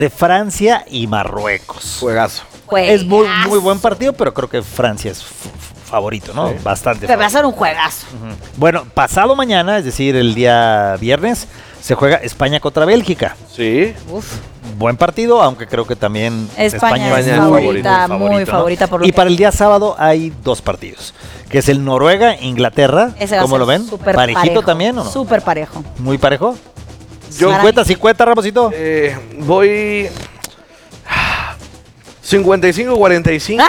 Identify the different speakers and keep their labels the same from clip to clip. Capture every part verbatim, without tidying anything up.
Speaker 1: de Francia y Marruecos.
Speaker 2: Juegazo.
Speaker 3: Juegazo.
Speaker 1: Es muy, muy buen partido, pero creo que Francia es f- f- favorito, ¿no?
Speaker 2: Sí.
Speaker 1: Bastante
Speaker 3: Pero va a
Speaker 1: favorito.
Speaker 3: ser un juegazo.
Speaker 1: Ujú. Bueno, pasado mañana, es decir, el día viernes, se juega España contra Bélgica.
Speaker 2: Sí.
Speaker 3: Uf.
Speaker 1: Buen partido, aunque creo que también
Speaker 3: España,
Speaker 2: es
Speaker 3: es
Speaker 2: muy
Speaker 3: favorita,
Speaker 1: muy
Speaker 3: muy
Speaker 1: favorito, ¿no?
Speaker 3: favorita. Por lo
Speaker 1: Y
Speaker 3: que-
Speaker 1: para el día sábado hay dos partidos, que es el Noruega-Inglaterra.
Speaker 3: Ese va a
Speaker 1: ¿Cómo
Speaker 3: ser
Speaker 1: lo ven?
Speaker 3: súper
Speaker 1: ¿Parejito
Speaker 3: parejo,
Speaker 1: también o no?
Speaker 3: Súper parejo.
Speaker 1: ¿Muy parejo?
Speaker 2: Yo-
Speaker 1: cincuenta cincuenta, Ramosito.
Speaker 2: Eh, voy cincuenta y cinco cuarenta y cinco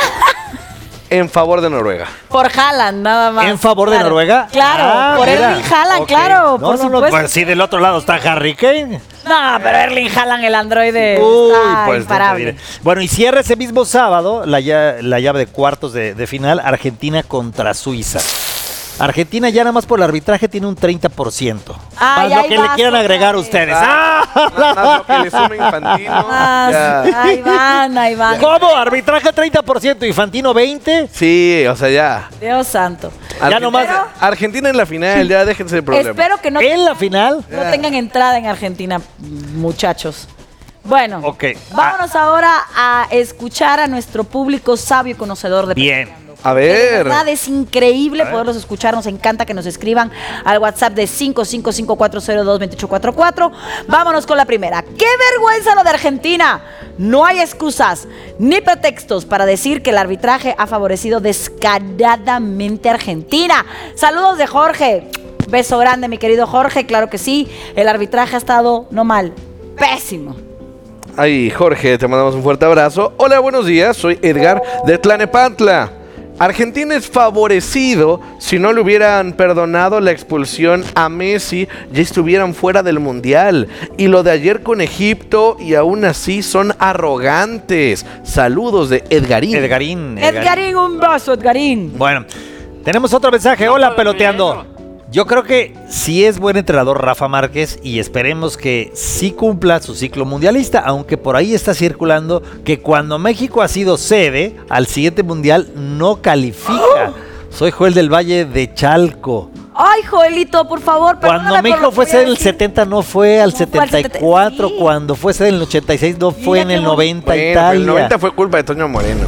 Speaker 2: en favor de Noruega.
Speaker 3: Por Haaland, nada más.
Speaker 1: ¿En favor de
Speaker 3: Claro.
Speaker 1: Noruega?
Speaker 3: Claro,
Speaker 1: Ah,
Speaker 3: por
Speaker 1: mira.
Speaker 3: Erling Haaland,
Speaker 1: Ok.
Speaker 3: claro,
Speaker 1: No,
Speaker 3: por
Speaker 1: no, no,
Speaker 3: supuesto.
Speaker 1: pues sí, del otro lado está Harry Kane.
Speaker 3: No, pero Erling Haaland, el androide,
Speaker 1: Uy,
Speaker 3: está
Speaker 1: pues no te
Speaker 3: imparable.
Speaker 1: diré. Bueno, y cierra ese mismo sábado la, lla- la llave de cuartos de, de final, Argentina contra Suiza. Argentina ya nada más por el arbitraje tiene un treinta por ciento.
Speaker 3: Ay,
Speaker 1: Más lo
Speaker 3: ahí
Speaker 1: que le
Speaker 3: vas
Speaker 1: quieran
Speaker 3: otra
Speaker 1: agregar
Speaker 3: vez.
Speaker 1: ustedes.
Speaker 2: Ah,
Speaker 1: ¡Ah!
Speaker 2: Más, más lo que le sume Infantino.
Speaker 3: Ah,
Speaker 2: ya.
Speaker 3: ahí van, ahí van.
Speaker 1: ¿Cómo? Arbitraje treinta por ciento, Infantino veinte.
Speaker 2: Sí, o sea, ya.
Speaker 3: Dios santo.
Speaker 1: Ya nomás-
Speaker 3: Pero-
Speaker 2: Argentina en la final, ya déjense de problemas.
Speaker 3: Espero que no,
Speaker 1: En la final.
Speaker 3: no tengan entrada en Argentina, muchachos. Bueno,
Speaker 1: Ok.
Speaker 3: vámonos ahora a escuchar a nuestro público sabio y conocedor de
Speaker 1: Bien.
Speaker 2: A
Speaker 3: Que de
Speaker 2: ver.
Speaker 3: verdad es increíble poderlos escuchar, nos encanta que nos escriban al WhatsApp de cinco cinco cinco cuatro cero dos dos ocho cuatro cuatro. Vámonos con la primera. ¡Qué vergüenza lo de Argentina! No hay excusas ni pretextos para decir que el arbitraje ha favorecido descaradamente a Argentina. Saludos de Jorge. Beso grande, mi querido Jorge. Claro que sí, el arbitraje ha estado no mal, pésimo.
Speaker 2: Ay, Jorge, te mandamos un fuerte abrazo. Hola, buenos días, soy Edgar de Tlanepantla. Argentina es favorecido. Si no le hubieran perdonado la expulsión a Messi, ya estuvieran fuera del Mundial. Y lo de ayer con Egipto, y aún así son arrogantes. Saludos de Edgarín.
Speaker 1: Edgarín.
Speaker 3: Edgarín, un beso, Edgarín.
Speaker 1: Bueno, tenemos otro mensaje. Hola, peloteando. Yo creo que sí es buen entrenador Rafa Márquez y esperemos que sí cumpla su ciclo mundialista, aunque por ahí está circulando que cuando México ha sido sede al siguiente mundial no califica. Soy Joel del Valle de Chalco.
Speaker 3: Ay, Joelito, por favor,
Speaker 1: Cuando
Speaker 3: perdóname por
Speaker 1: México
Speaker 3: lo que
Speaker 1: fue
Speaker 3: voy a
Speaker 1: sede en el
Speaker 3: decir.
Speaker 1: setenta no fue al
Speaker 3: No fue al
Speaker 1: setenta y cuatro,
Speaker 3: sí.
Speaker 1: cuando fue sede en el ochenta y seis no fue
Speaker 3: Mira
Speaker 1: en
Speaker 3: qué
Speaker 1: el
Speaker 3: bonito.
Speaker 1: noventa
Speaker 2: Bueno, pero
Speaker 1: Italia.
Speaker 2: el noventa fue culpa de Toño Moreno.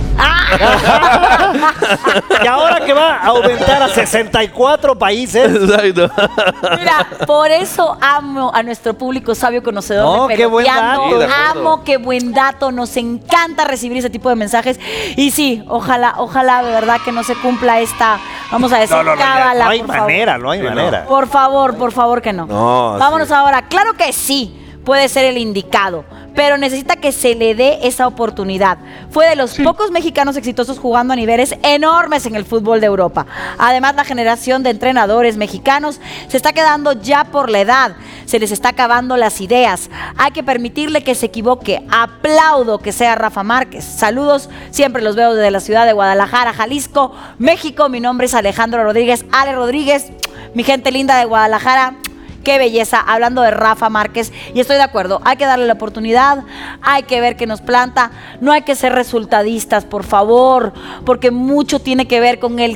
Speaker 1: Y ahora que va a aumentar a sesenta y cuatro países.
Speaker 2: Exacto.
Speaker 3: Mira, por eso amo a nuestro público sabio conocedor
Speaker 1: No,
Speaker 3: de
Speaker 1: qué buen
Speaker 3: Peloteando.
Speaker 1: dato.
Speaker 2: Sí, de acuerdo.
Speaker 3: Amo, qué buen dato. Nos encanta recibir ese tipo de mensajes. Y sí, ojalá, ojalá de verdad que no se cumpla esta, vamos a decir,
Speaker 1: No, no, no,
Speaker 3: cábala,
Speaker 1: no hay
Speaker 3: por favor.
Speaker 1: manera, no hay
Speaker 2: Sí, no.
Speaker 1: manera.
Speaker 3: Por favor, por favor que no.
Speaker 2: No,
Speaker 3: Vámonos
Speaker 2: sí.
Speaker 3: ahora. Claro que sí, puede ser el indicado, pero necesita que se le dé esa oportunidad. Fue de los pocos mexicanos exitosos jugando a niveles enormes en el fútbol de Europa. Además, la generación de entrenadores mexicanos se está quedando ya por la edad. Se les está acabando las ideas. Hay que permitirle que se equivoque. Aplaudo que sea Rafa Márquez. Saludos, siempre los veo desde la ciudad de Guadalajara, Jalisco, México. Mi nombre es Alejandro Rodríguez. Ale Rodríguez, mi gente linda de Guadalajara. Qué belleza, hablando de Rafa Márquez, y estoy de acuerdo, hay que darle la oportunidad, hay que ver que nos planta, no hay que ser resultadistas, por favor, porque mucho tiene que ver con el